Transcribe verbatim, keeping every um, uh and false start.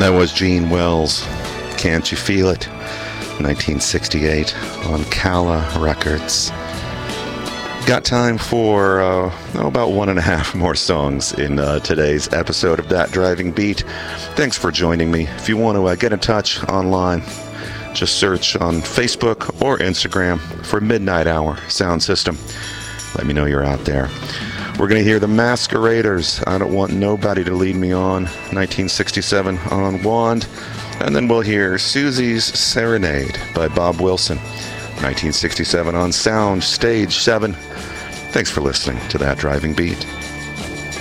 That was Gene Wells, Can't You Feel It? nineteen sixty-eight on Calla Records. Got time for uh, oh, about one and a half more songs in uh, today's episode of That Driving Beat. Thanks for joining me. If you want to uh, get in touch online, just search on Facebook or Instagram for Midnight Hour Sound System. Let me know you're out there. We're going to hear the Masqueraders, I Don't Want Nobody to Lead Me On, nineteen sixty-seven on Wand. And then we'll hear Susie's Serenade by Bob Wilson, nineteen sixty-seven on Sound Stage seven. Thanks for listening to That Driving Beat.